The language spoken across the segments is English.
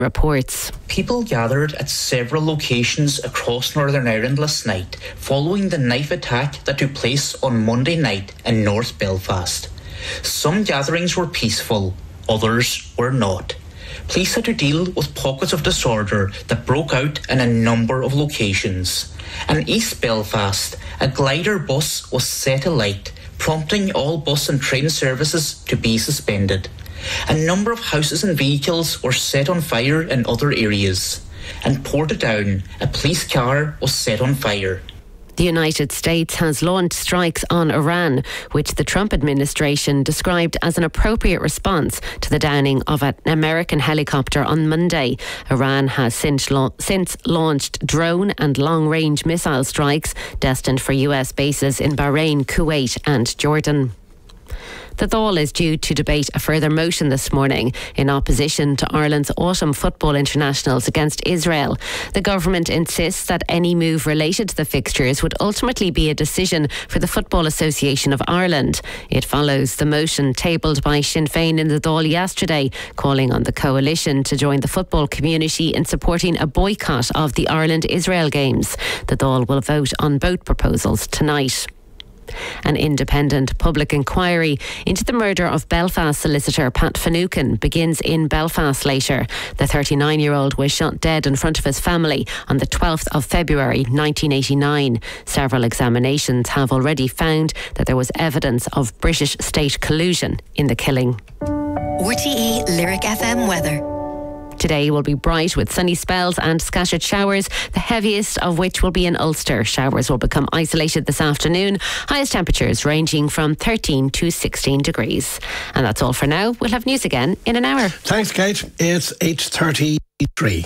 reports. People gathered at several locations across Northern Ireland last night following the knife attack that took place on Monday night in North Belfast. Some gatherings were peaceful, others were not. Police had to deal with pockets of disorder that broke out in a number of locations. In East Belfast, a glider bus was set alight, prompting all bus and train services to be suspended. A number of houses and vehicles were set on fire in other areas. In Portadown, a police car was set on fire. The United States has launched strikes on Iran, which the Trump administration described as an appropriate response to the downing of an American helicopter on Monday. Iran has since launched drone and long-range missile strikes destined for US bases in Bahrain, Kuwait and Jordan. The Dáil is due to debate a further motion this morning in opposition to Ireland's autumn football internationals against Israel. The government insists that any move related to the fixtures would ultimately be a decision for the Football Association of Ireland. It follows the motion tabled by Sinn Féin in the Dáil yesterday, calling on the coalition to join the football community in supporting a boycott of the Ireland-Israel games. The Dáil will vote on both proposals tonight. An independent public inquiry into the murder of Belfast solicitor Pat Finucane begins in Belfast later. The 39-year-old was shot dead in front of his family on the 12th of February 1989. Several examinations have already found that there was evidence of British state collusion in the killing. RTE Lyric FM weather. Today will be bright with sunny spells and scattered showers, the heaviest of which will be in Ulster. Showers will become isolated this afternoon. Highest temperatures ranging from 13 to 16 degrees. And that's all for now. We'll have news again in an hour. Thanks, Kate. It's 8:33.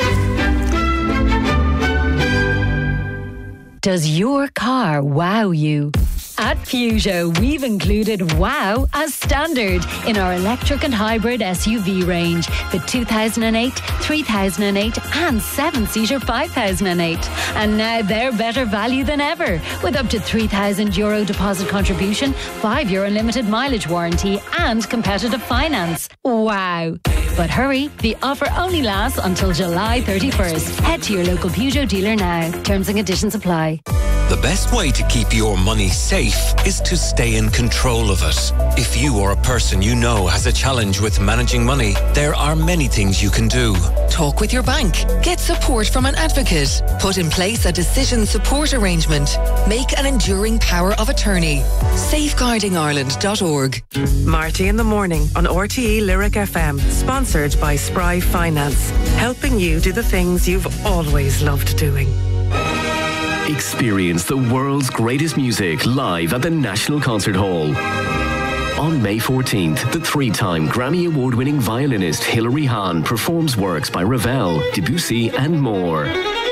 Does your car wow you? At Peugeot, we've included wow as standard in our electric and hybrid SUV range. The 2008, 3008 and 7-seater 5008. And now they're better value than ever, with up to €3,000 deposit contribution, 5 year unlimited mileage warranty and competitive finance. Wow. But hurry, the offer only lasts until July 31st. Head to your local Peugeot dealer now. Terms and conditions apply. The best way to keep your money safe is to stay in control of it. If you or a person you know has a challenge with managing money, there are many things you can do. Talk with your bank. Get support from an advocate. Put in place a decision support arrangement. Make an enduring power of attorney. Safeguardingireland.org. Marty in the morning on RTE Lyric FM. Sponsored by Spry Finance. Helping you do the things you've always loved doing. Experience the world's greatest music live at the National Concert Hall. On May 14th, the 3-time Grammy Award-winning violinist Hilary Hahn performs works by Ravel, Debussy and more.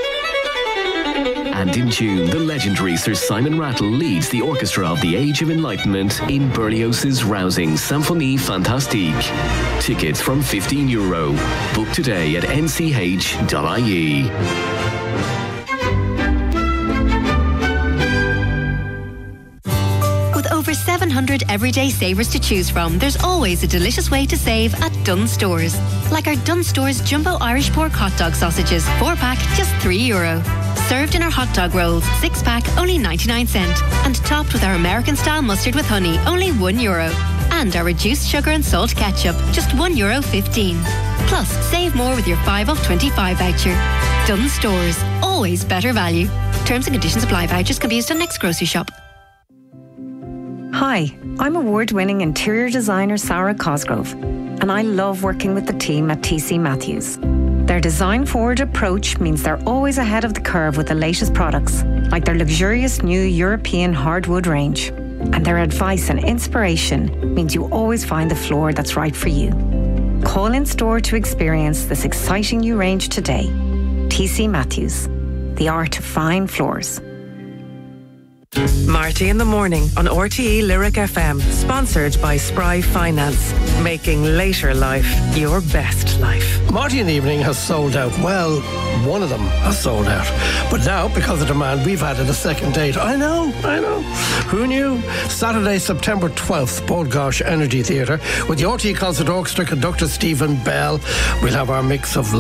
And in June, the legendary Sir Simon Rattle leads the orchestra of the Age of Enlightenment in Berlioz's rousing Symphonie Fantastique. Tickets from €15. Book today at nch.ie. Over 700 everyday savers to choose from, there's always a delicious way to save at Dunnes Stores. Like our Dunnes Stores Jumbo Irish Pork Hot Dog Sausages, 4-pack, just €3. Served in our hot dog rolls, 6-pack, only 99¢. And topped with our American-style mustard with honey, only €1. And our reduced sugar and salt ketchup, just €1.15. Plus, save more with your 5 off 25 voucher. Dunnes Stores, always better value. Terms and conditions apply. Vouchers can be used on next grocery shop. Hi, I'm award-winning interior designer Sarah Cosgrove, and I love working with the team at TC Matthews. Their design-forward approach means they're always ahead of the curve with the latest products, like their luxurious new European hardwood range. And their advice and inspiration means you always find the floor that's right for you. Call in store to experience this exciting new range today. TC Matthews, the art of fine floors. Marty in the Morning on RTE Lyric FM. Sponsored by Spry Finance. Making later life your best life. Marty in the Evening has sold out. Well, one of them has sold out. But now, because of demand, we've added a second date. I know. Who knew? Saturday, September 12th, Bord Gáis Energy Theatre with the RTE Concert Orchestra conductor Stephen Bell. We'll have our mix of